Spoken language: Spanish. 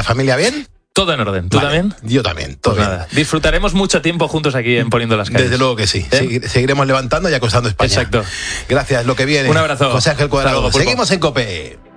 la familia bien? Todo en orden. ¿Tú también? Yo también, todo bien. Nada. Disfrutaremos mucho tiempo juntos aquí en Poniendo las Calles. Desde luego que sí. Seguiremos levantando y acostando España. Exacto. Gracias, lo que viene. Un abrazo. José Ángel Cuadrado. Hasta luego, Pulpo. Seguimos en COPE.